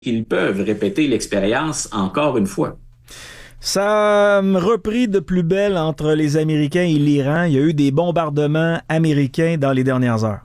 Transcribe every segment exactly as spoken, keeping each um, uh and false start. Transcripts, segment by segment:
qu'ils peuvent répéter l'expérience encore une fois. Ça a repris de plus belle entre les Américains et l'Iran. Il y a eu des bombardements américains dans les dernières heures.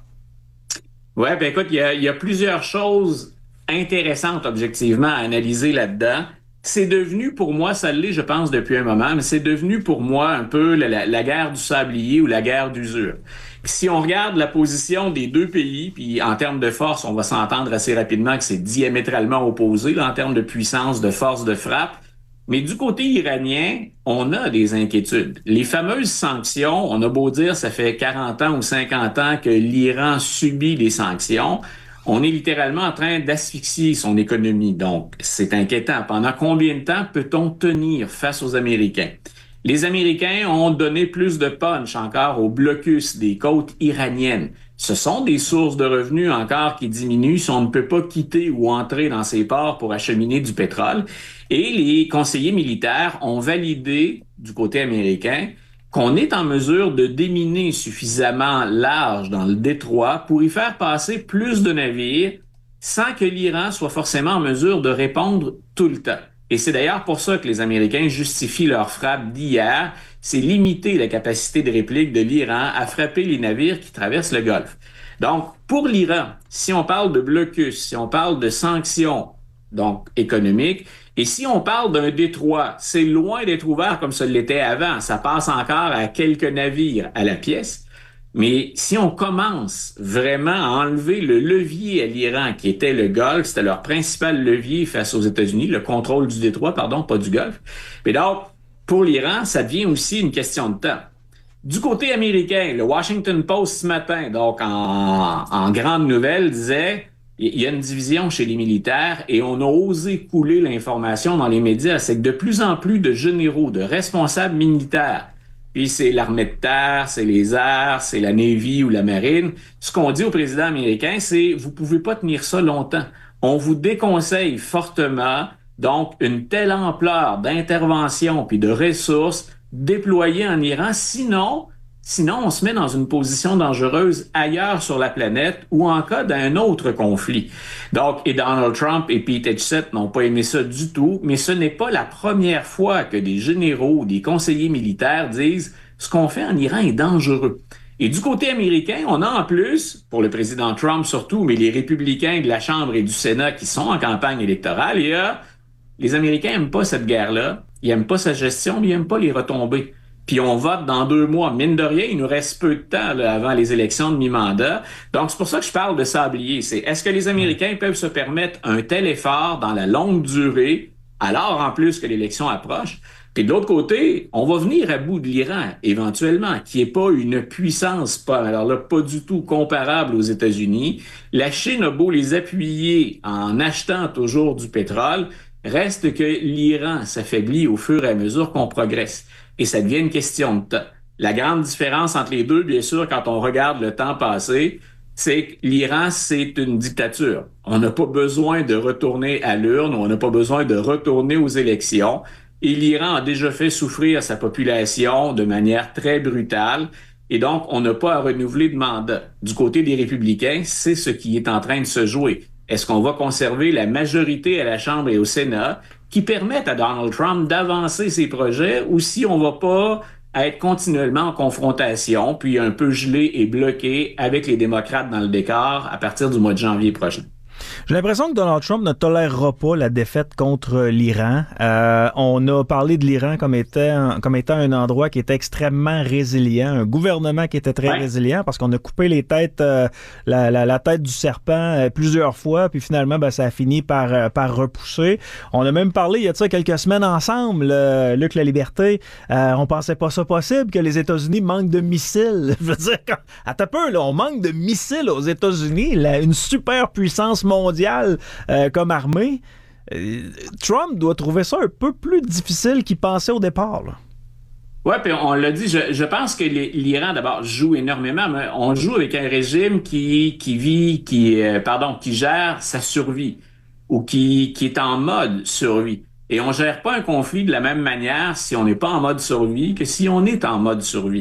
Ouais, ben écoute, il y a, il y a plusieurs choses intéressantes objectivement à analyser là-dedans. C'est devenu pour moi, ça l'est, je pense, depuis un moment, mais c'est devenu pour moi un peu la, la, la guerre du sablier ou la guerre d'usure. Si on regarde la position des deux pays, puis en termes de force, on va s'entendre assez rapidement que c'est diamétralement opposé là, en termes de puissance, de force de frappe. Mais du côté iranien, on a des inquiétudes. Les fameuses sanctions, on a beau dire, ça fait quarante ans ou cinquante ans que l'Iran subit des sanctions. On est littéralement en train d'asphyxier son économie. Donc, c'est inquiétant. Pendant combien de temps peut-on tenir face aux Américains? Les Américains ont donné plus de punch encore au blocus des côtes iraniennes. Ce sont des sources de revenus encore qui diminuent si on ne peut pas quitter ou entrer dans ces ports pour acheminer du pétrole. Et les conseillers militaires ont validé, du côté américain, qu'on est en mesure de déminer suffisamment large dans le détroit pour y faire passer plus de navires sans que l'Iran soit forcément en mesure de répondre tout le temps. Et c'est d'ailleurs pour ça que les Américains justifient leur frappe d'hier, c'est limiter la capacité de réplique de l'Iran à frapper les navires qui traversent le Golfe. Donc, pour l'Iran, si on parle de blocus, si on parle de sanctions, donc économiques, et si on parle d'un détroit, c'est loin d'être ouvert comme ça l'était avant. Ça passe encore à quelques navires à la pièce. Mais si on commence vraiment à enlever le levier à l'Iran, qui était le Golfe, c'était leur principal levier face aux États-Unis, le contrôle du détroit, pardon, pas du Golfe. Mais donc, pour l'Iran, ça devient aussi une question de temps. Du côté américain, le Washington Post ce matin, donc en, en grande nouvelle, disait il y a une division chez les militaires et on a osé couler l'information dans les médias. C'est que de plus en plus de généraux, de responsables militaires, puis c'est l'armée de terre, c'est les airs, c'est la Navy ou la marine. Ce qu'on dit au président américain, c'est vous pouvez pas tenir ça longtemps. On vous déconseille fortement donc une telle ampleur d'intervention puis de ressources déployées en Iran. Sinon, sinon on se met dans une position dangereuse ailleurs sur la planète ou en cas d'un autre conflit. Donc, et Donald Trump et Pete Hegseth n'ont pas aimé ça du tout, mais ce n'est pas la première fois que des généraux ou des conseillers militaires disent ce qu'on fait en Iran est dangereux. Et du côté américain, on a en plus, pour le président Trump surtout, mais les républicains de la Chambre et du Sénat qui sont en campagne électorale, il y a les Américains n'aiment pas cette guerre-là, ils n'aiment pas sa gestion, mais ils n'aiment pas les retombées. Puis on vote dans deux mois. Mine de rien, il nous reste peu de temps là, avant les élections de mi-mandat. Donc, c'est pour ça que je parle de sablier. C'est est-ce que les Américains peuvent se permettre un tel effort dans la longue durée, alors en plus que l'élection approche? Puis de l'autre côté, on va venir à bout de l'Iran, éventuellement, qui est pas une puissance, pas, alors là, pas du tout comparable aux États-Unis. La Chine a beau les appuyer en achetant toujours du pétrole, reste que l'Iran s'affaiblit au fur et à mesure qu'on progresse. Et ça devient une question de temps. La grande différence entre les deux, bien sûr, quand on regarde le temps passé, c'est que l'Iran, c'est une dictature. On n'a pas besoin de retourner à l'urne, on n'a pas besoin de retourner aux élections. Et l'Iran a déjà fait souffrir sa population de manière très brutale. Et donc, on n'a pas à renouveler de mandat. Du côté des républicains, c'est ce qui est en train de se jouer. Est-ce qu'on va conserver la majorité à la Chambre et au Sénat qui permettent à Donald Trump d'avancer ses projets ou si on va pas être continuellement en confrontation puis un peu gelé et bloqué avec les démocrates dans le décor à partir du mois de janvier prochain? J'ai l'impression que Donald Trump ne tolérera pas la défaite contre l'Iran. Euh, on a parlé de l'Iran comme étant, comme étant un endroit qui était extrêmement résilient, un gouvernement qui était très ouais. résilient parce qu'on a coupé les têtes, euh, la, la, la tête du serpent euh, plusieurs fois, puis finalement, ben, ça a fini par, euh, par repousser. On a même parlé il y a de ça quelques semaines ensemble, euh, Luc La Liberté. Euh, on pensait pas ça possible que les États-Unis manquent de missiles. Je veux dire, quand, attends un peu, là, on manque de missiles aux États-Unis, là, une super puissance mondiale euh, comme armée. Euh, Trump doit trouver ça un peu plus difficile qu'il pensait au départ. Là. Oui, puis on l'a dit, je, je pense que l'Iran, d'abord, joue énormément, mais on joue avec un régime qui, qui vit, qui, euh, pardon, qui gère sa survie ou qui, qui est en mode survie. Et on gère pas un conflit de la même manière si on n'est pas en mode survie que si on est en mode survie.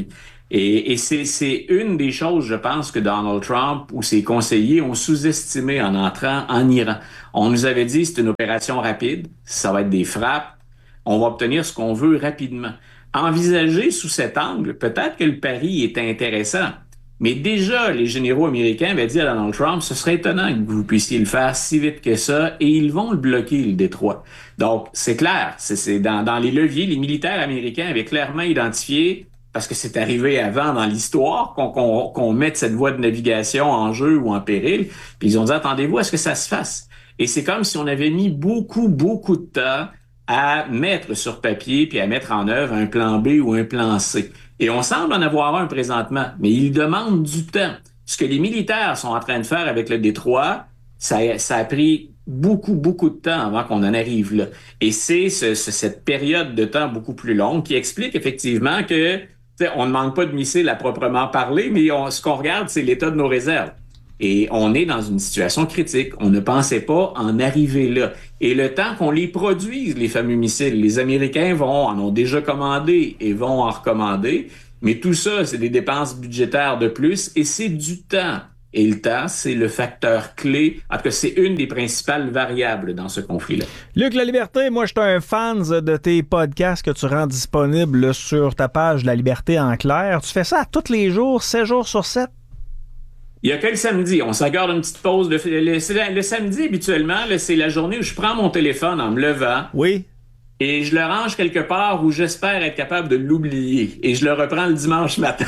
Et, et c'est, c'est une des choses, je pense, que Donald Trump ou ses conseillers ont sous-estimé en entrant en Iran. On nous avait dit c'est une opération rapide, ça va être des frappes, on va obtenir ce qu'on veut rapidement. Envisager sous cet angle, peut-être que le pari est intéressant, mais déjà, les généraux américains avaient dit à Donald Trump, ce serait étonnant que vous puissiez le faire si vite que ça, et ils vont le bloquer, le détroit. Donc, c'est clair, c'est, c'est dans, dans les leviers, les militaires américains avaient clairement identifié, parce que c'est arrivé avant dans l'histoire, qu'on, qu'on, qu'on mette cette voie de navigation en jeu ou en péril, puis ils ont dit, attendez-vous à ce que ça se fasse. Et c'est comme si on avait mis beaucoup, beaucoup de temps à mettre sur papier puis à mettre en œuvre un plan B ou un plan C. Et on semble en avoir un présentement, mais il demande du temps. Ce que les militaires sont en train de faire avec le Détroit, ça, ça a pris beaucoup, beaucoup de temps avant qu'on en arrive là. Et c'est ce, ce, cette période de temps beaucoup plus longue qui explique effectivement que on ne manque pas de missiles à proprement parler, mais on, ce qu'on regarde, c'est l'état de nos réserves. Et on est dans une situation critique. On ne pensait pas en arriver là. Et le temps qu'on les produise, les fameux missiles, les Américains vont en ont déjà commandé et vont en recommander. Mais tout ça, c'est des dépenses budgétaires de plus et c'est du temps. Et le temps, c'est le facteur clé. En tout cas, c'est une des principales variables dans ce conflit-là. Luc La Liberté, moi, je suis un fan de tes podcasts que tu rends disponibles sur ta page La Liberté en clair. Tu fais ça à tous les jours, sept jours sur sept? Il y a que le samedi. On s'accorde une petite pause. Le, le, le samedi, habituellement, là, c'est la journée où je prends mon téléphone en me levant. Oui. Et je le range quelque part où j'espère être capable de l'oublier. Et je le reprends le dimanche matin.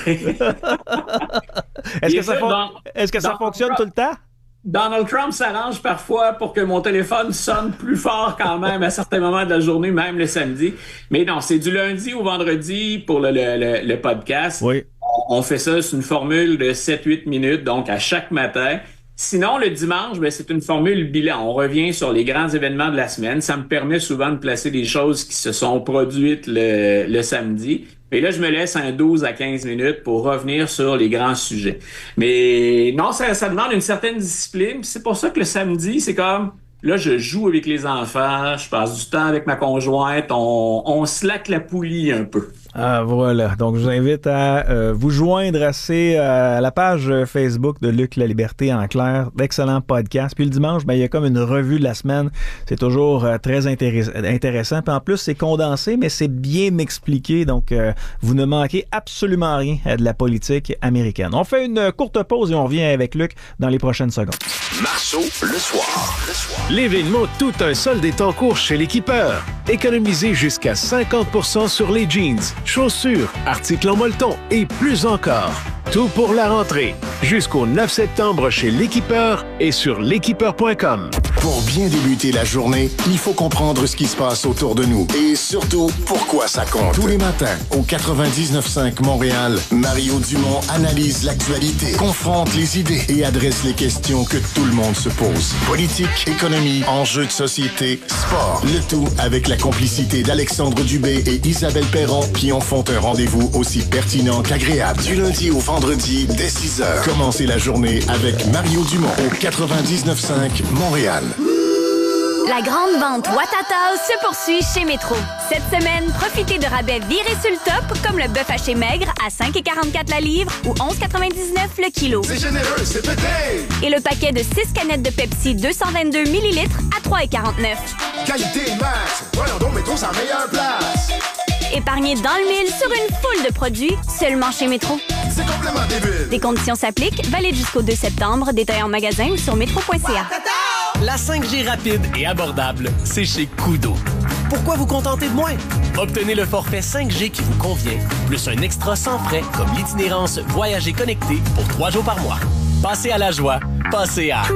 Est-ce, que ça, fon- dans, est-ce que ça fonctionne Trump, tout le temps? Donald Trump s'arrange parfois pour que mon téléphone sonne plus fort quand même à certains moments de la journée, même le samedi. Mais non, c'est du lundi au vendredi pour le, le, le, le podcast. Oui. On, on fait ça, c'est une formule de sept huit minutes, donc à chaque matin. Sinon, le dimanche, ben, c'est une formule bilan. On revient sur les grands événements de la semaine. Ça me permet souvent de placer des choses qui se sont produites le, le samedi. Et là, je me laisse un douze à quinze minutes pour revenir sur les grands sujets. Mais non, ça, ça demande une certaine discipline. C'est pour ça que le samedi, c'est comme... Là, je joue avec les enfants, je passe du temps avec ma conjointe, on, on slack la poulie un peu. Ah, voilà. Donc, je vous invite à euh, vous joindre à, ces, euh, à la page Facebook de Luc La Liberté en clair. D'excellents podcasts. Puis le dimanche, ben, il y a comme une revue de la semaine. C'est toujours euh, très intéress- intéressant. Puis en plus, c'est condensé, mais c'est bien expliqué. Donc, euh, vous ne manquez absolument rien de la politique américaine. On fait une courte pause et on revient avec Luc dans les prochaines secondes. Marceau, le soir. Le soir. L'événement Tout un solde est en cours chez l'Équipeur. Économisez jusqu'à cinquante pour cent sur les jeans, chaussures, articles en molleton et plus encore. Tout pour la rentrée. Jusqu'au neuf septembre chez l'Équipeur et sur l'équipeur point com. Pour bien débuter la journée, il faut comprendre ce qui se passe autour de nous. Et surtout, pourquoi ça compte. Tous les matins, au quatre-vingt-dix-neuf cinq Montréal, Mario Dumont analyse l'actualité, confronte les idées et adresse les questions que tout le monde se pose. Politique, économie, enjeux de société, sport. Le tout avec la complicité d'Alexandre Dubé et Isabelle Perron qui en font un rendez-vous aussi pertinent qu'agréable. Du lundi au vendredi, dès six heures. Commencez la journée avec Mario Dumont au quatre-vingt-dix-neuf cinq Montréal. La grande vente Ouattatao se poursuit chez Métro. Cette semaine, profitez de rabais virés sur le top, comme le bœuf haché maigre à cinq virgule quarante-quatre la livre ou onze virgule quatre-vingt-dix-neuf le kilo. C'est généreux, c'est pété! Et le paquet de six canettes de Pepsi deux cent vingt-deux millilitres à trois virgule quarante-neuf. Qualité max! Voyons donc, Métro, c'est la meilleure place! Épargnez dans le mille sur une foule de produits seulement chez Métro. C'est complètement débile! Des conditions s'appliquent, valide jusqu'au deux septembre, détail en magasin ou sur métro point c a. La cinq G rapide et abordable, c'est chez Koodo. Pourquoi vous contenter de moins? Obtenez le forfait cinq G qui vous convient, plus un extra sans frais comme l'itinérance Voyager connecté pour trois jours par mois. Passez à la joie, passez à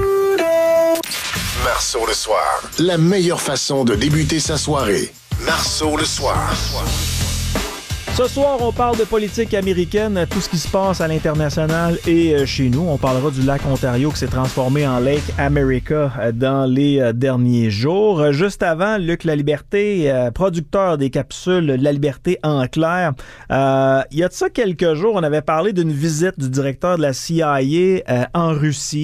Marceau le soir. La meilleure façon de débuter sa soirée. Marceau le soir. Ce soir, on parle de politique américaine, tout ce qui se passe à l'international et chez nous. On parlera du lac Ontario qui s'est transformé en Lake America dans les derniers jours. Juste avant, Luc La Liberté, producteur des capsules La Liberté en clair. Euh, il y a de ça quelques jours, on avait parlé d'une visite du directeur de la C I A euh, en Russie.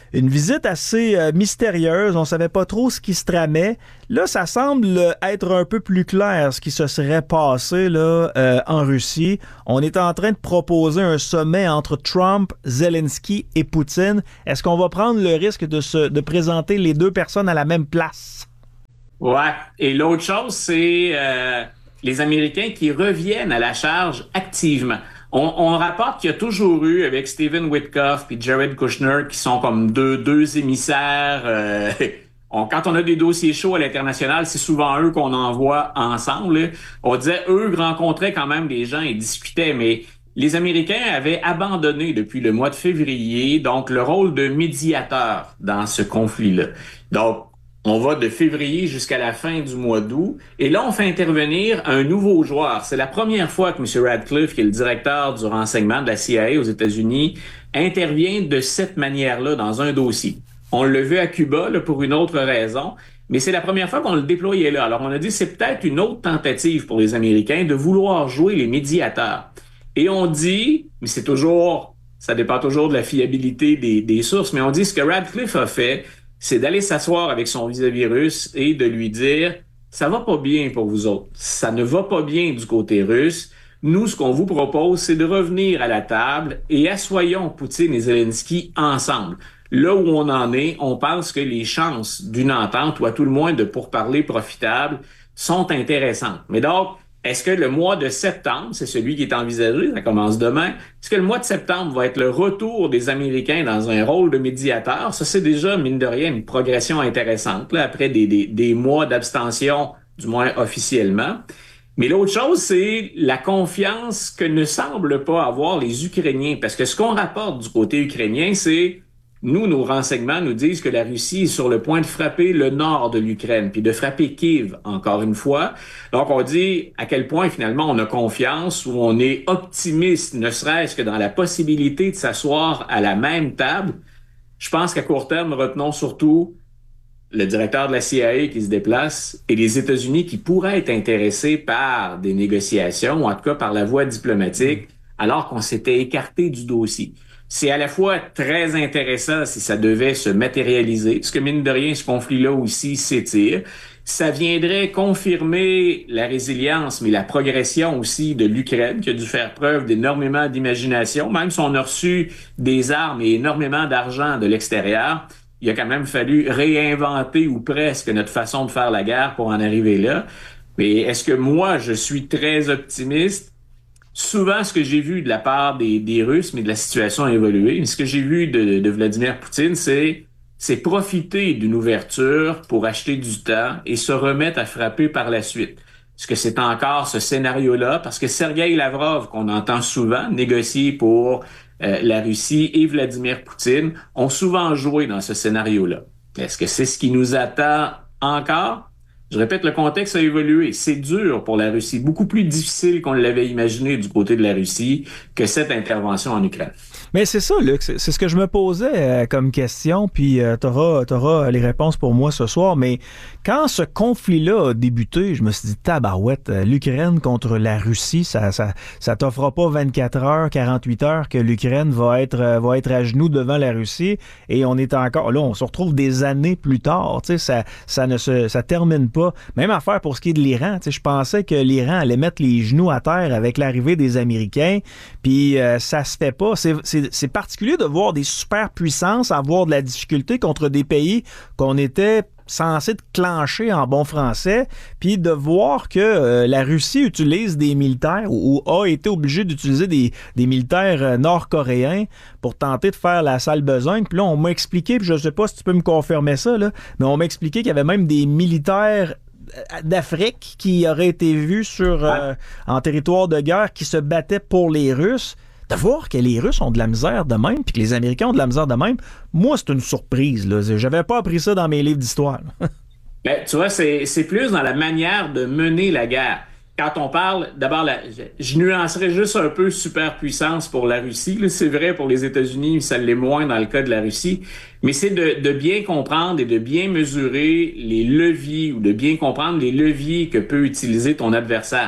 une visite assez euh, mystérieuse. On savait pas trop ce qui se tramait. Là, ça semble être un peu plus clair ce qui se serait passé là euh, en Russie. On est en train de proposer un sommet entre Trump, Zelensky et Poutine. Est-ce qu'on va prendre le risque de, se, de présenter les deux personnes à la même place? Ouais. Et l'autre chose, c'est euh, les Américains qui reviennent à la charge activement. On, on rapporte qu'il y a toujours eu, avec Stephen Witkoff et Jared Kushner, qui sont comme deux, deux émissaires. Euh, on, quand on a des dossiers chauds à l'international, c'est souvent eux qu'on envoie ensemble. Là. On disait, eux rencontraient quand même des gens et discutaient, mais les Américains avaient abandonné depuis le mois de février, donc le rôle de médiateur dans ce conflit-là. Donc, on va de février jusqu'à la fin du mois d'août. Et là, on fait intervenir un nouveau joueur. C'est la première fois que M. Radcliffe, qui est le directeur du renseignement de la C I A aux États-Unis, intervient de cette manière-là dans un dossier. On l'a vu à Cuba là, pour une autre raison, mais c'est la première fois qu'on le déployait là. Alors, on a dit c'est peut-être une autre tentative pour les Américains de vouloir jouer les médiateurs. Et on dit, mais c'est toujours, ça dépend toujours de la fiabilité des, des sources, mais on dit ce que Radcliffe a fait, c'est d'aller s'asseoir avec son vis-à-vis russe et de lui dire « ça va pas bien pour vous autres, ça ne va pas bien du côté russe. Nous, ce qu'on vous propose, c'est de revenir à la table et assoyons Poutine et Zelensky ensemble. Là où on en est, on pense que les chances d'une entente, ou à tout le moins de pourparlers profitables, sont intéressantes. Mais donc, est-ce que le mois de septembre, c'est celui qui est envisagé, ça commence demain, est-ce que le mois de septembre va être le retour des Américains dans un rôle de médiateur? Ça, c'est déjà, mine de rien, une progression intéressante, là, après des, des, des mois d'abstention, du moins officiellement. Mais l'autre chose, c'est la confiance que ne semblent pas avoir les Ukrainiens. Parce que ce qu'on rapporte du côté ukrainien, c'est nous, nos renseignements nous disent que la Russie est sur le point de frapper le nord de l'Ukraine, puis de frapper Kiev, encore une fois. Donc, on dit à quel point, finalement, on a confiance, ou on est optimiste, ne serait-ce que dans la possibilité de s'asseoir à la même table. Je pense qu'à court terme, retenons surtout le directeur de la C I A qui se déplace et les États-Unis qui pourraient être intéressés par des négociations, ou en tout cas par la voie diplomatique, alors qu'on s'était écarté du dossier. C'est à la fois très intéressant si ça devait se matérialiser, parce que mine de rien, ce conflit-là aussi s'étire. Ça viendrait confirmer la résilience, mais la progression aussi de l'Ukraine, qui a dû faire preuve d'énormément d'imagination. Même si on a reçu des armes et énormément d'argent de l'extérieur, il a quand même fallu réinventer ou presque notre façon de faire la guerre pour en arriver là. Mais est-ce que moi, je suis très optimiste? Souvent, ce que j'ai vu de la part des, des Russes, mais de la situation a évolué, mais ce que j'ai vu de, de Vladimir Poutine, c'est, c'est profiter d'une ouverture pour acheter du temps et se remettre à frapper par la suite. Est-ce que c'est encore ce scénario-là? Parce que Sergueï Lavrov, qu'on entend souvent négocier pour euh, la Russie, et Vladimir Poutine ont souvent joué dans ce scénario-là. Est-ce que c'est ce qui nous attend encore? Je répète, le contexte a évolué. C'est dur pour la Russie, beaucoup plus difficile qu'on l'avait imaginé du côté de la Russie que cette intervention en Ukraine. Mais c'est ça, Luc, c'est, c'est ce que je me posais euh, comme question, puis euh, t'auras, t'auras les réponses pour moi ce soir, mais quand ce conflit-là a débuté, je me suis dit, tabarouette, euh, l'Ukraine contre la Russie, ça, ça, ça t'offrira pas vingt-quatre heures, quarante-huit heures que l'Ukraine va être, euh, va être à genoux devant la Russie, et on est encore, là, on se retrouve des années plus tard, tu sais, ça, ça ne se, ça termine pas. Même affaire pour ce qui est de l'Iran, tu sais, je pensais que l'Iran allait mettre les genoux à terre avec l'arrivée des Américains, puis euh, ça se fait pas. C'est, c'est C'est particulier de voir des superpuissances avoir de la difficulté contre des pays qu'on était censé clencher en bon français, puis de voir que euh, la Russie utilise des militaires ou, ou a été obligée d'utiliser des, des militaires euh, nord-coréens pour tenter de faire la sale besogne. Puis là, on m'a expliqué, puis je sais pas si tu peux me confirmer ça, là, mais on m'a expliqué qu'il y avait même des militaires d'Afrique qui auraient été vus sur euh, en territoire de guerre qui se battaient pour les Russes. De voir que les Russes ont de la misère de même puis que les Américains ont de la misère de même, moi, c'est une surprise. Là. J'avais pas appris ça dans mes livres d'histoire. Ben, tu vois, c'est, c'est plus dans la manière de mener la guerre. Quand on parle, d'abord, la, je, je nuancerais juste un peu superpuissance pour la Russie. Là. C'est vrai pour les États-Unis, ça l'est moins dans le cas de la Russie. Mais c'est de, de bien comprendre et de bien mesurer les leviers ou de bien comprendre les leviers que peut utiliser ton adversaire.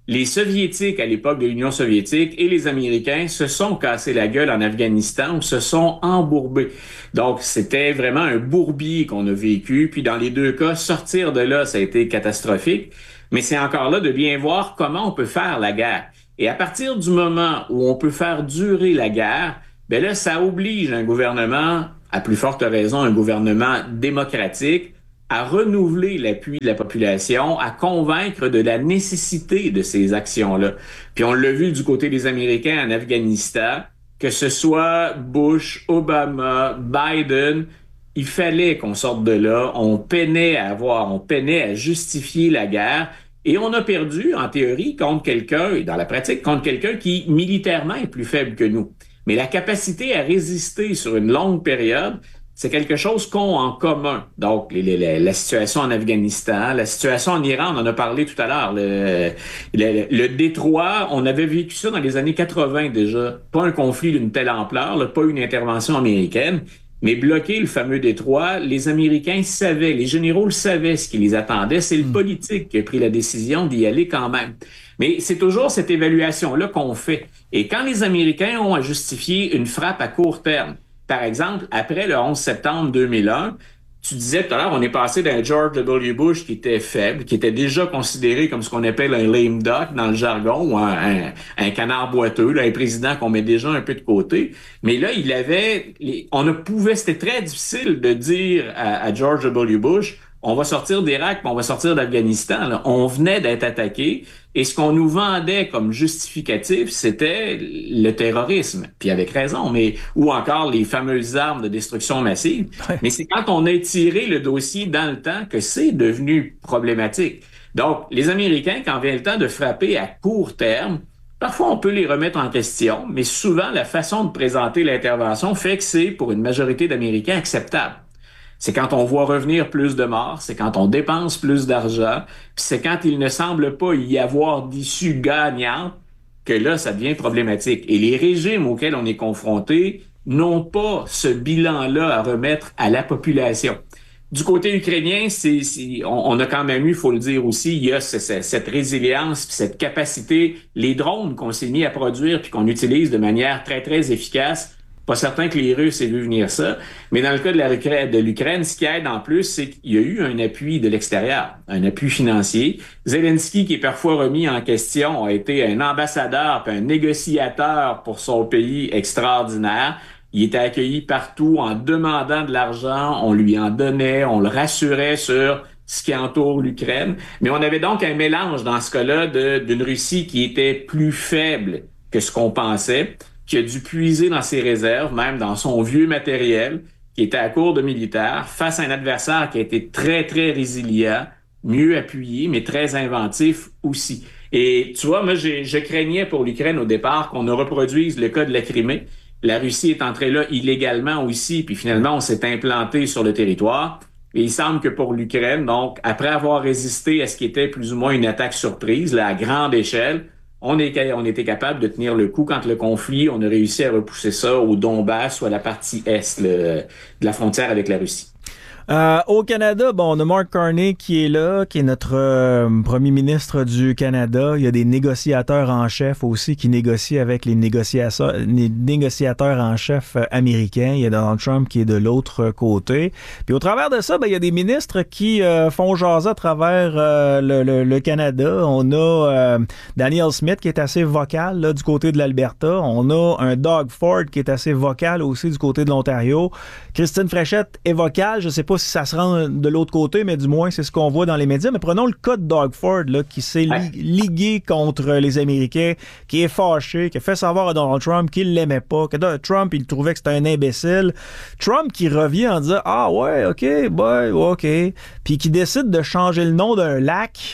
Les Soviétiques, à l'époque de l'Union soviétique, et les Américains se sont cassés la gueule en Afghanistan ou se sont embourbés. Donc, c'était vraiment un bourbier qu'on a vécu. Puis, dans les deux cas, sortir de là, ça a été catastrophique. Mais c'est encore là de bien voir comment on peut faire la guerre. Et à partir du moment où on peut faire durer la guerre, ben là, ça oblige un gouvernement, à plus forte raison, un gouvernement démocratique, à renouveler l'appui de la population, à convaincre de la nécessité de ces actions-là. Puis on l'a vu du côté des Américains en Afghanistan, que ce soit Bush, Obama, Biden, il fallait qu'on sorte de là. On peinait à avoir, on peinait à justifier la guerre. Et on a perdu, en théorie, contre quelqu'un, et dans la pratique, contre quelqu'un qui, militairement, est plus faible que nous. Mais la capacité à résister sur une longue période, c'est quelque chose qu'ont en commun. Donc, les, les, la situation en Afghanistan, la situation en Iran, on en a parlé tout à l'heure. Le, le, le détroit, on avait vécu ça dans les années quatre-vingt déjà. Pas un conflit d'une telle ampleur, là, pas une intervention américaine, mais bloquer le fameux détroit, les Américains savaient, les généraux le savaient ce qui les attendait. C'est le politique qui a pris la décision d'y aller quand même. Mais c'est toujours cette évaluation-là qu'on fait. Et quand les Américains ont à justifier une frappe à court terme, par exemple, après le onze septembre deux mille un, tu disais tout à l'heure, on est passé d'un George W. Bush qui était faible, qui était déjà considéré comme ce qu'on appelle un lame duck dans le jargon, ou un, un, un canard boiteux, là, un président qu'on met déjà un peu de côté. Mais là, il avait, on ne pouvait, c'était très difficile de dire à, à George W. Bush, on va sortir d'Irak, puis on va sortir d'Afghanistan. Là. On venait d'être attaqué, et ce qu'on nous vendait comme justificatif, c'était le terrorisme. Puis avec raison, mais ou encore les fameuses armes de destruction massive. Ouais. Mais c'est quand on a étiré le dossier dans le temps que c'est devenu problématique. Donc, les Américains, quand vient le temps de frapper à court terme, parfois on peut les remettre en question, mais souvent la façon de présenter l'intervention fait que c'est, pour une majorité d'Américains, acceptable. C'est quand on voit revenir plus de morts, c'est quand on dépense plus d'argent, puis c'est quand il ne semble pas y avoir d'issue gagnante que là, ça devient problématique. Et les régimes auxquels on est confronté n'ont pas ce bilan-là à remettre à la population. Du côté ukrainien, c'est, c'est, on, on a quand même eu, il faut le dire aussi, il y a ce, ce, cette résilience, puis cette capacité, les drones qu'on s'est mis à produire puis qu'on utilise de manière très, très efficace. Pas certain que les Russes aient vu venir ça, mais dans le cas de, la, de l'Ukraine, ce qui aide en plus, c'est qu'il y a eu un appui de l'extérieur, un appui financier. Zelensky, qui est parfois remis en question, a été un ambassadeur puis un négociateur pour son pays extraordinaire. Il était accueilli partout en demandant de l'argent, on lui en donnait, on le rassurait sur ce qui entoure l'Ukraine. Mais on avait donc un mélange dans ce cas-là de, d'une Russie qui était plus faible que ce qu'on pensait, qui a dû puiser dans ses réserves, même dans son vieux matériel, qui était à court de militaires, face à un adversaire qui a été très, très résilient, mieux appuyé, mais très inventif aussi. Et tu vois, moi, j'ai, je craignais pour l'Ukraine au départ qu'on ne reproduise le cas de la Crimée. La Russie est entrée là illégalement aussi, puis finalement, on s'est implanté sur le territoire. Et il semble que pour l'Ukraine, donc, après avoir résisté à ce qui était plus ou moins une attaque surprise, là, à grande échelle, On, est, on était capable de tenir le coup quand le conflit, on a réussi à repousser ça au Donbass ou à la partie est le, de la frontière avec la Russie. Euh, au Canada, bon, on a Mark Carney qui est là, qui est notre euh, premier ministre du Canada. Il y a des négociateurs en chef aussi qui négocient avec les négociateurs, les négociateurs en chef américains. Il y a Donald Trump qui est de l'autre côté. Puis au travers de ça, ben, il y a des ministres qui euh, font jaser à travers euh, le, le, le Canada. On a euh, Danielle Smith qui est assez vocal là, du côté de l'Alberta. On a un Doug Ford qui est assez vocal aussi du côté de l'Ontario. Christine Fréchette est vocale. Je sais pas si ça se rend de l'autre côté, mais du moins, c'est ce qu'on voit dans les médias. Mais prenons le cas de Doug Ford, là, qui s'est li- ligué contre les Américains, qui est fâché, qui a fait savoir à Donald Trump qu'il l'aimait pas, que Trump, il trouvait que c'était un imbécile. Trump qui revient en disant « Ah ouais, OK, boy, OK », puis qui décide de changer le nom d'un lac.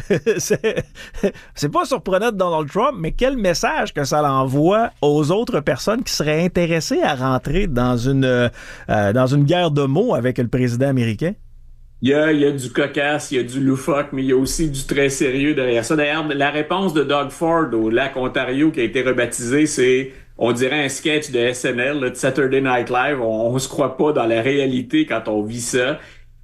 c'est, c'est pas surprenant de Donald Trump, mais quel message que ça l'envoie aux autres personnes qui seraient intéressées à rentrer dans une, euh, dans une guerre de mots avec le président américain? Il y, a, il y a du cocasse, il y a du loufoque, mais il y a aussi du très sérieux derrière ça. D'ailleurs, la réponse de Doug Ford au lac Ontario qui a été rebaptisé, c'est, on dirait un sketch de S N L, là, de Saturday Night Live. On, on se croit pas dans la réalité quand on vit ça.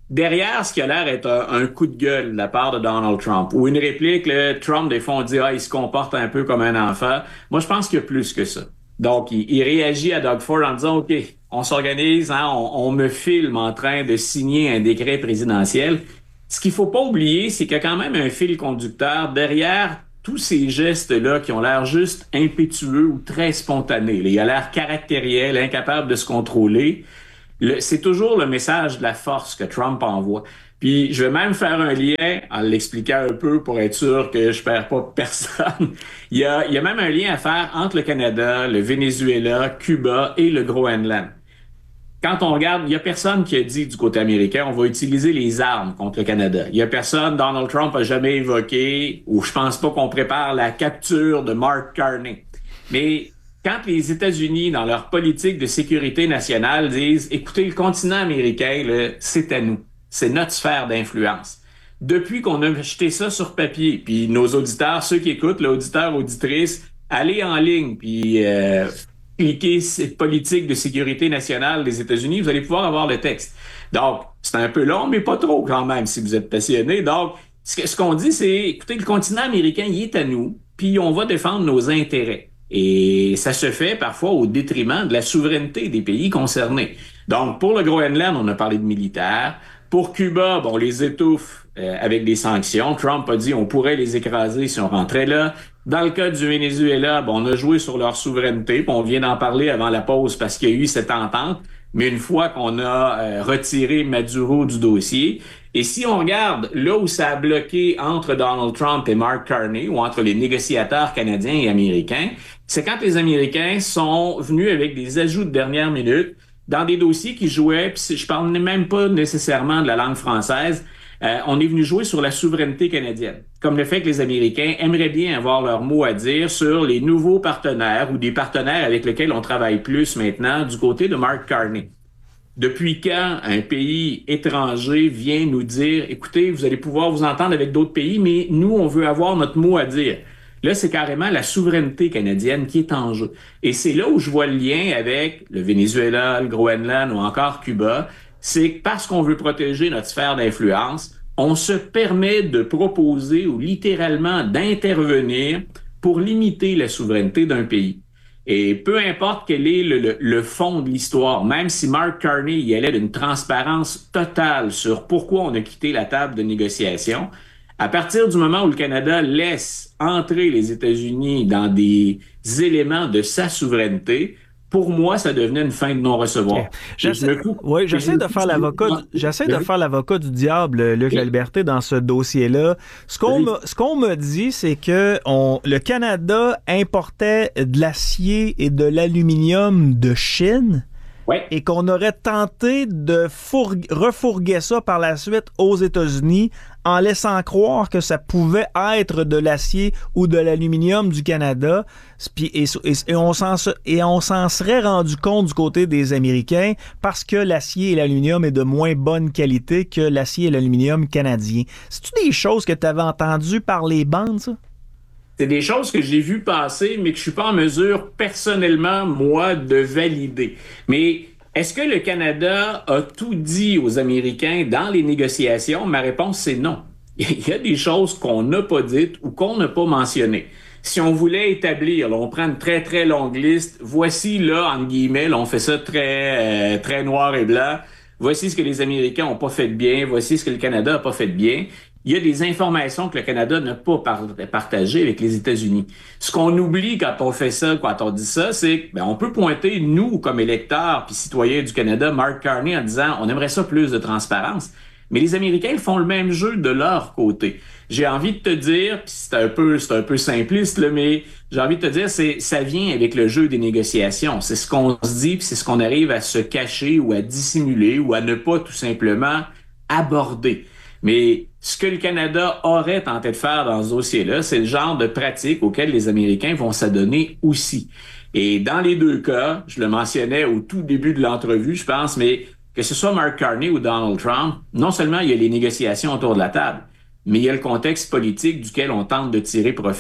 derrière ce qui a l'air d'être un, un coup de gueule de la part de Donald Trump, ou une réplique, là, Trump, des fois, on dit « Ah, il se comporte un peu comme un enfant », moi, je pense qu'il y a plus que ça. Donc, il, il réagit à Doug Ford en disant « OK, on s'organise, hein, on, on me filme en train de signer un décret présidentiel ». Ce qu'il faut pas oublier, c'est qu'il y a quand même un fil conducteur derrière tous ces gestes-là qui ont l'air juste impétueux ou très spontanés. Il a l'air caractériel, incapable de se contrôler. Le, c'est toujours le message de la force que Trump envoie. Puis je vais même faire un lien en l'expliquant un peu pour être sûr que je perds pas personne. il, y a, il y a même un lien à faire entre le Canada, le Venezuela, Cuba et le Groenland. Quand on regarde, il y a personne qui a dit du côté américain, on va utiliser les armes contre le Canada. Il y a personne, Donald Trump a jamais évoqué, ou je pense pas qu'on prépare la capture de Mark Carney. Mais quand les États-Unis, dans leur politique de sécurité nationale, disent « Écoutez, le continent américain, là, c'est à nous. C'est notre sphère d'influence. » Depuis qu'on a jeté ça sur papier, puis nos auditeurs, ceux qui écoutent, l'auditeur, auditrice, allez en ligne, puis euh, cliquez cette politique de sécurité nationale des États-Unis, vous allez pouvoir avoir le texte. Donc, c'est un peu long, mais pas trop quand même, si vous êtes passionné. Donc, ce, ce qu'on dit, c'est, écoutez, le continent américain, il est à nous, puis on va défendre nos intérêts. Et ça se fait parfois au détriment de la souveraineté des pays concernés. Donc, pour le Groenland, on a parlé de militaires. Pour Cuba, bon, on les étouffe euh, avec des sanctions. Trump a dit on pourrait les écraser si on rentrait là. Dans le cas du Venezuela, bon, on a joué sur leur souveraineté. Puis on vient d'en parler avant la pause parce qu'il y a eu cette entente. Mais une fois qu'on a euh, retiré Maduro du dossier, et si on regarde là où ça a bloqué entre Donald Trump et Mark Carney, ou entre les négociateurs canadiens et américains, c'est quand les Américains sont venus avec des ajouts de dernière minute dans des dossiers qui jouaient, puis je parle même pas nécessairement de la langue française, euh, on est venu jouer sur la souveraineté canadienne. Comme le fait que les Américains aimeraient bien avoir leur mot à dire sur les nouveaux partenaires ou des partenaires avec lesquels on travaille plus maintenant du côté de Mark Carney. Depuis quand un pays étranger vient nous dire « Écoutez, vous allez pouvoir vous entendre avec d'autres pays, mais nous, on veut avoir notre mot à dire. » Là, c'est carrément la souveraineté canadienne qui est en jeu. Et c'est là où je vois le lien avec le Venezuela, le Groenland ou encore Cuba. C'est que parce qu'on veut protéger notre sphère d'influence, on se permet de proposer ou littéralement d'intervenir pour limiter la souveraineté d'un pays. Et peu importe quel est le, le, le fond de l'histoire, même si Mark Carney y allait d'une transparence totale sur pourquoi on a quitté la table de négociation, à partir du moment où le Canada laisse entrer les États-Unis dans des éléments de sa souveraineté, pour moi, ça devenait une fin de non-recevoir. Okay. J'essaie, oui, j'essaie de faire l'avocat, j'essaie de faire l'avocat du diable, Luc La Liberté, dans ce dossier-là. Ce qu'on me, ce qu'on me dit, c'est que on, le Canada importait de l'acier et de l'aluminium de Chine. Ouais. Et qu'on aurait tenté de fourg- refourguer ça par la suite aux États-Unis en laissant croire que ça pouvait être de l'acier ou de l'aluminium du Canada. Et, et, et, on s'en, et on s'en serait rendu compte du côté des Américains parce que l'acier et l'aluminium est de moins bonne qualité que l'acier et l'aluminium canadien. C'est-tu des choses que tu avais entendues par les bandes, ça? C'est des choses que j'ai vues passer, mais que je suis pas en mesure, personnellement, moi, de valider. Mais est-ce que le Canada a tout dit aux Américains dans les négociations? Ma réponse, c'est non. Il y a des choses qu'on n'a pas dites ou qu'on n'a pas mentionnées. Si on voulait établir, là, on prend une très, très longue liste, voici, là, entre guillemets, là, on fait ça très, euh, très noir et blanc, voici ce que les Américains n'ont pas fait de bien, voici ce que le Canada n'a pas fait de bien. Il y a des informations que le Canada n'a pas par- partagées avec les États-Unis. Ce qu'on oublie quand on fait ça, quand on dit ça, c'est que ben, on peut pointer, nous, comme électeurs puis citoyens du Canada, Mark Carney en disant on aimerait ça plus de transparence. Mais les Américains ils font le même jeu de leur côté. J'ai envie de te dire, puis c'est un peu, c'est un peu simpliste, là, mais j'ai envie de te dire, c'est, ça vient avec le jeu des négociations. C'est ce qu'on se dit, puis c'est ce qu'on arrive à se cacher ou à dissimuler ou à ne pas tout simplement aborder. Mais ce que le Canada aurait tenté de faire dans ce dossier-là, c'est le genre de pratique auquel les Américains vont s'adonner aussi. Et dans les deux cas, je le mentionnais au tout début de l'entrevue, je pense, mais que ce soit Mark Carney ou Donald Trump, non seulement il y a les négociations autour de la table, mais il y a le contexte politique duquel on tente de tirer profit.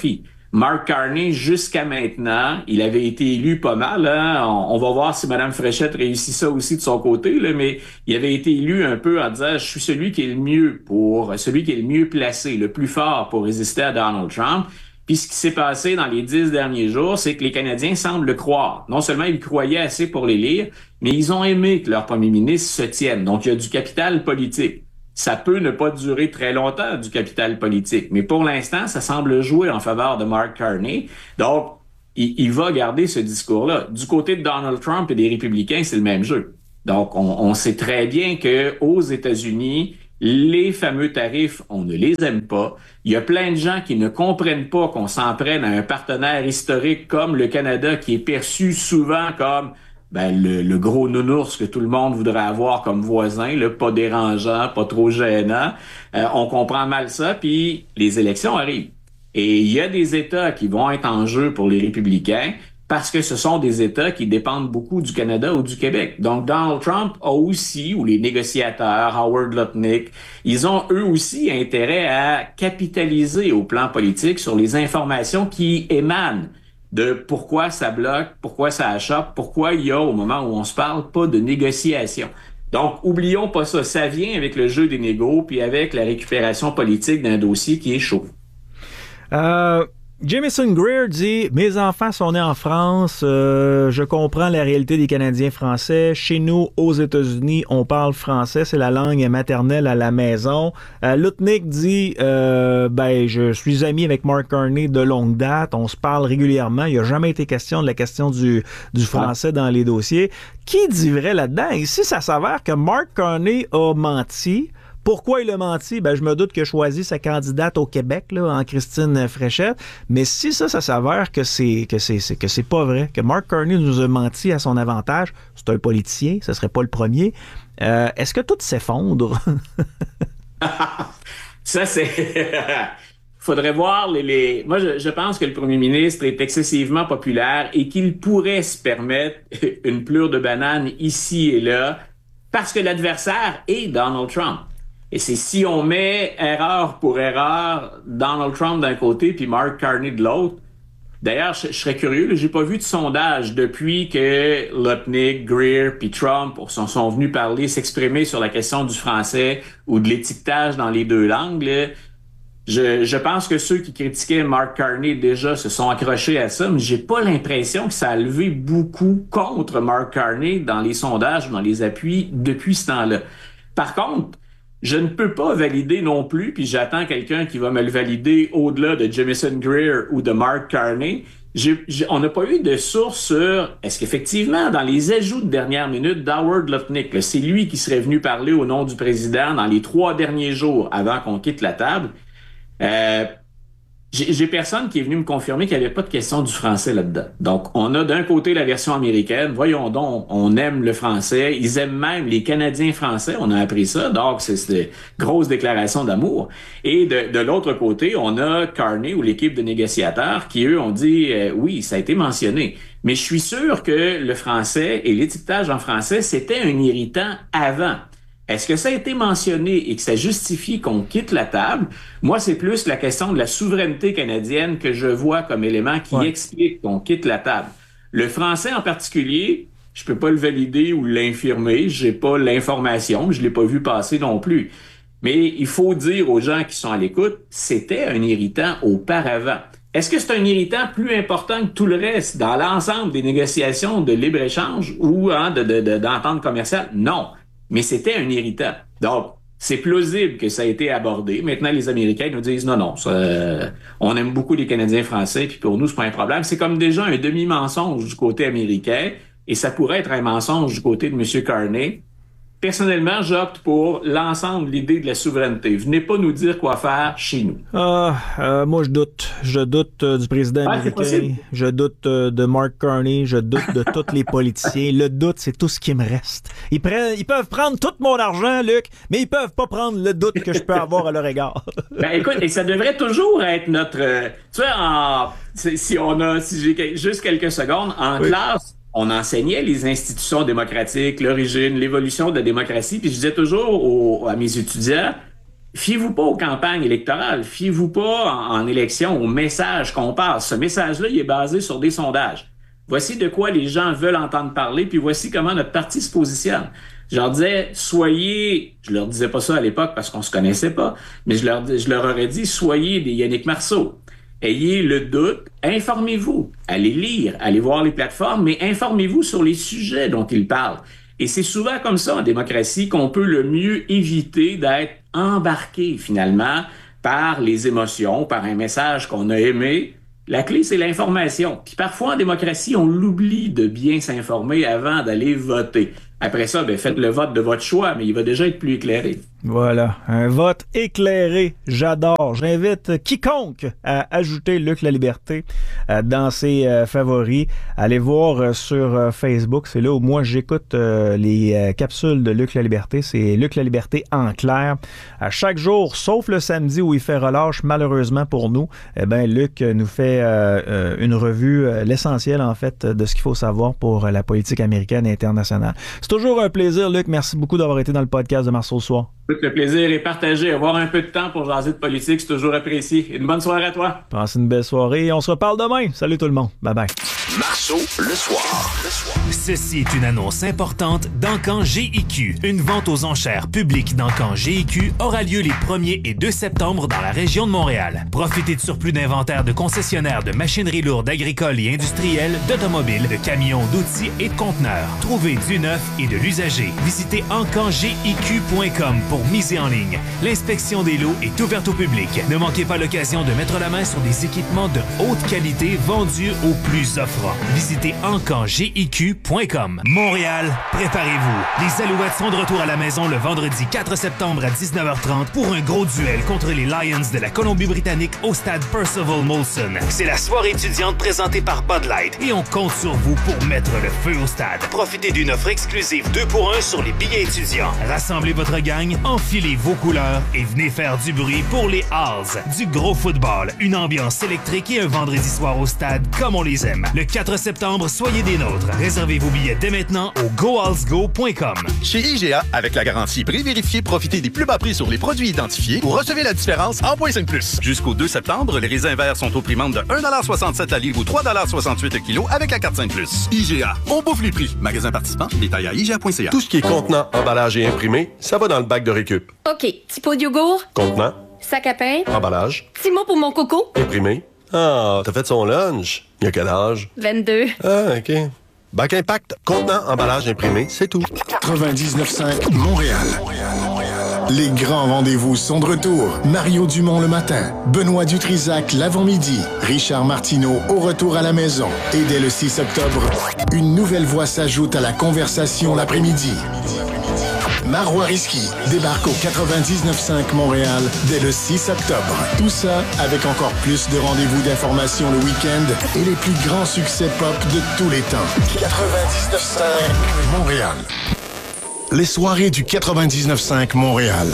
Mark Carney, jusqu'à maintenant, il avait été élu pas mal. Hein? On, on va voir si Mme Fréchette réussit ça aussi de son côté, là, mais il avait été élu un peu en disant « Je suis celui qui est le mieux pour, celui qui est le mieux placé, le plus fort pour résister à Donald Trump. » Puis ce qui s'est passé dans les dix derniers jours, c'est que les Canadiens semblent le croire. Non seulement ils croyaient assez pour l'élire, mais ils ont aimé que leur premier ministre se tienne. Donc il y a du capital politique. Ça peut ne pas durer très longtemps, du capital politique. Mais pour l'instant, ça semble jouer en faveur de Mark Carney. Donc, il, il va garder ce discours-là. Du côté de Donald Trump et des républicains, c'est le même jeu. Donc, on, on sait très bien qu'aux États-Unis, les fameux tarifs, on ne les aime pas. Il y a plein de gens qui ne comprennent pas qu'on s'en prenne à un partenaire historique comme le Canada, qui est perçu souvent comme ben, le, le gros nounours que tout le monde voudrait avoir comme voisin, là, pas dérangeant, pas trop gênant. Euh, on comprend mal ça, puis les élections arrivent. Et il y a des États qui vont être en jeu pour les républicains parce que ce sont des États qui dépendent beaucoup du Canada ou du Québec. Donc Donald Trump a aussi, ou les négociateurs, Howard Lutnick, ils ont eux aussi intérêt à capitaliser au plan politique sur les informations qui émanent de pourquoi ça bloque, pourquoi ça achoppe, pourquoi il y a, au moment où on se parle, pas de négociation. Donc, oublions pas ça. Ça vient avec le jeu des négos, puis avec la récupération politique d'un dossier qui est chaud. Euh, Jamieson Greer dit « Mes enfants sont nés en France, euh, je comprends la réalité des Canadiens français. Chez nous, aux États-Unis, on parle français, c'est la langue maternelle à la maison. Euh, » Lutnick dit euh, « Ben, je suis ami avec Mark Carney de longue date, on se parle régulièrement, il n'y a jamais été question de la question du, du français dans les dossiers. » Qui dit vrai là-dedans? Ici, ça s'avère que Mark Carney a menti. Pourquoi il a menti? Ben, je me doute qu'il a choisi sa candidate au Québec, là, en Christine Fréchette. Mais si ça, ça s'avère que c'est, que c'est, c'est, que c'est pas vrai, que Mark Carney nous a menti à son avantage, c'est un politicien, ce serait pas le premier. Euh, est-ce que tout s'effondre? Ça, c'est... Faudrait voir les, les... Moi, je, je pense que le premier ministre est excessivement populaire et qu'il pourrait se permettre une pleure de banane ici et là parce que l'adversaire est Donald Trump. Et c'est si on met erreur pour erreur Donald Trump d'un côté puis Mark Carney de l'autre. D'ailleurs, je, je serais curieux, là, j'ai pas vu de sondage depuis que Lutnick, Greer puis Trump sont, sont venus parler, s'exprimer sur la question du français ou de l'étiquetage dans les deux langues. Là. Je, je pense que ceux qui critiquaient Mark Carney déjà se sont accrochés à ça, mais j'ai pas l'impression que ça a levé beaucoup contre Mark Carney dans les sondages ou dans les appuis depuis ce temps-là. Par contre, je ne peux pas valider non plus, puis j'attends quelqu'un qui va me le valider au-delà de Jamieson Greer ou de Mark Carney. J'ai, j'ai, on n'a pas eu de source sur est-ce qu'effectivement, dans les ajouts de dernière minute d'Howard Lutnick, là, c'est lui qui serait venu parler au nom du président dans les trois derniers jours avant qu'on quitte la table. Euh, j'ai, j'ai personne qui est venu me confirmer qu'il n'y avait pas de question du français là-dedans. Donc, on a d'un côté la version américaine. Voyons donc, on aime le français. Ils aiment même les Canadiens français. On a appris ça. Donc, c'est, c'est une grosse déclaration d'amour. Et de, de l'autre côté, on a Carney ou l'équipe de négociateurs qui, eux, ont dit euh, oui, ça a été mentionné. Mais je suis sûr que le français et l'étiquetage en français, c'était un irritant avant. Est-ce que ça a été mentionné et que ça justifie qu'on quitte la table? Moi, c'est plus la question de la souveraineté canadienne que je vois comme élément qui ouais. explique qu'on quitte la table. Le français en particulier, je peux pas le valider ou l'infirmer. J'ai pas l'information, je l'ai pas vu passer non plus. Mais il faut dire aux gens qui sont à l'écoute, c'était un irritant auparavant. Est-ce que c'est un irritant plus important que tout le reste dans l'ensemble des négociations de libre-échange ou hein, de, de, de, d'entente commerciale? Non. Mais c'était un irritant. Donc, c'est plausible que ça a été abordé. Maintenant, les Américains nous disent non, non, ça, euh, on aime beaucoup les Canadiens français, puis pour nous, c'est pas un problème. C'est comme déjà un demi-mensonge du côté américain, et ça pourrait être un mensonge du côté de M. Carney. Personnellement, j'opte pour l'ensemble, l'idée de la souveraineté. Venez pas nous dire quoi faire chez nous. Ah, euh, moi, je doute. Je doute euh, du président ouais, américain. Je doute euh, de Mark Carney. Je doute de tous les politiciens. Le doute, c'est tout ce qui me reste. Ils, prennent, ils peuvent prendre tout mon argent, Luc, mais ils peuvent pas prendre le doute que je peux avoir à leur égard. Ben écoute, et ça devrait toujours être notre... Euh, tu vois, en, si on a... Si j'ai juste quelques secondes, en oui. classe, on enseignait les institutions démocratiques, l'origine, l'évolution de la démocratie, puis je disais toujours aux, à mes étudiants, fiez-vous pas aux campagnes électorales, fiez-vous pas en, en élection au message qu'on passe. Ce message-là, il est basé sur des sondages. Voici de quoi les gens veulent entendre parler, puis voici comment notre parti se positionne. Je leur disais, soyez, je leur disais pas ça à l'époque parce qu'on se connaissait pas, mais je leur, je leur aurais dit, soyez des Yannick Marceau. Ayez le doute, informez-vous, allez lire, allez voir les plateformes, mais informez-vous sur les sujets dont ils parlent. Et c'est souvent comme ça en démocratie qu'on peut le mieux éviter d'être embarqué finalement par les émotions, par un message qu'on a aimé. La clé, c'est l'information. Puis parfois, en démocratie, on l'oublie de bien s'informer avant d'aller voter. Après ça, ben, faites le vote de votre choix, mais il va déjà être plus éclairé. Voilà, un vote éclairé, j'adore. J'invite quiconque à ajouter Luc Laliberté euh, dans ses euh, favoris. Allez voir euh, sur euh, Facebook, c'est là où moi j'écoute euh, les euh, capsules de Luc Laliberté. C'est Luc Laliberté en clair. À chaque jour, sauf le samedi où il fait relâche, malheureusement pour nous, eh ben Luc nous fait euh, euh, une revue, euh, l'essentiel en fait de ce qu'il faut savoir pour euh, la politique américaine et internationale. C'est toujours un plaisir, Luc. Merci beaucoup d'avoir été dans le podcast de Marceau ce soir. Tout le plaisir est partagé. Avoir un peu de temps pour jaser de politique, c'est toujours apprécié. Une bonne soirée à toi. Passe une belle soirée et on se reparle demain. Salut tout le monde. Bye bye. Marceau, le soir. Le soir. Ceci est une annonce importante d'Encan G I Q. Une vente aux enchères publique d'Encan G I Q aura lieu les premier et deux septembre dans la région de Montréal. Profitez de surplus d'inventaire de concessionnaires de machinerie lourde agricole et industrielle, d'automobiles, de camions, d'outils et de conteneurs. Trouvez du neuf et de l'usager. Visitez encan g i q point com pour miser en ligne. L'inspection des lots est ouverte au public. Ne manquez pas l'occasion de mettre la main sur des équipements de haute qualité vendus aux plus offrants. Visitez encan g i q point com. Montréal, préparez-vous. Les Alouettes sont de retour à la maison le vendredi quatre septembre à dix-neuf heures trente pour un gros duel contre les Lions de la Colombie-Britannique au stade Percival Molson. C'est la soirée étudiante présentée par Bud Light et on compte sur vous pour mettre le feu au stade. Profitez d'une offre exclusive deux pour un sur les billets étudiants. Rassemblez votre gang, enfilez vos couleurs et venez faire du bruit pour les Halls. Du gros football, une ambiance électrique et un vendredi soir au stade comme on les aime. Le quatre septembre, soyez des nôtres. Réservez vos billets dès maintenant au go halls go point com. Chez I G A, avec la garantie prix vérifié, profitez des plus bas prix sur les produits identifiés ou recevez la différence en point cinq plus. Jusqu'au deux septembre, les raisins verts sont au prix de un virgule soixante-sept la livre ou trois virgule soixante-huit le kilo avec la carte cinq plus. I G A, on bouffe les prix. Magasin participant, détail à I G A point C A. Tout ce qui est contenant, emballage et imprimé, ça va dans le bac de récup. OK. Petit pot de yogourt. Contenant, Sac à pain. emballage, Petit mot pour mon coco. imprimé. Ah, t'as fait son lunch. Il y a quel âge? vingt-deux. Ah, OK. Bac Impact, contenant, emballage imprimé, c'est tout. quatre-vingt-dix-neuf cinq Montréal. Les grands rendez-vous sont de retour. Mario Dumont le matin, Benoît Dutrisac l'avant-midi, Richard Martineau au retour à la maison. Et dès le six octobre, une nouvelle voix s'ajoute à la conversation l'après-midi. Marois Risky débarque au quatre-vingt-dix-neuf cinq Montréal dès le six octobre. Tout ça avec encore plus de rendez-vous d'information le week-end et les plus grands succès pop de tous les temps. quatre-vingt-dix-neuf cinq Montréal. Les soirées du quatre-vingt-dix-neuf cinq Montréal.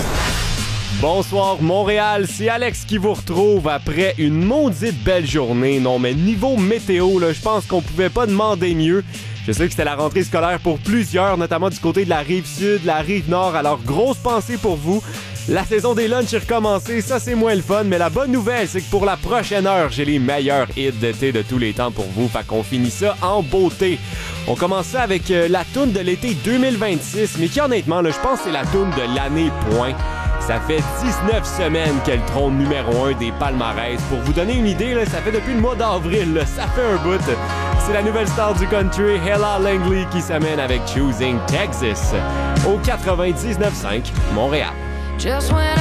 Bonsoir Montréal, c'est Alex qui vous retrouve après une maudite belle journée. Non mais niveau météo, là, je pense qu'on pouvait pas demander mieux. Je sais que c'était la rentrée scolaire pour plusieurs, notamment du côté de la rive sud, la rive nord, alors grosse pensée pour vous. La saison des lunchs est recommencée, ça c'est moins le fun, mais la bonne nouvelle, c'est que pour la prochaine heure, j'ai les meilleurs hits d'été de tous les temps pour vous, fait qu'on finit ça en beauté. On commence ça avec euh, la toune de l'été deux mille vingt-six, mais qui honnêtement, là, je pense que c'est la toune de l'année point. Ça fait dix-neuf semaines qu'elle trône numéro un des palmarès. Pour vous donner une idée, là, ça fait depuis le mois d'avril, là, ça fait un bout. C'est la nouvelle star du country, Ella Langley, qui s'amène avec Choosing Texas au quatre-vingt-dix-neuf cinq Montréal. Just when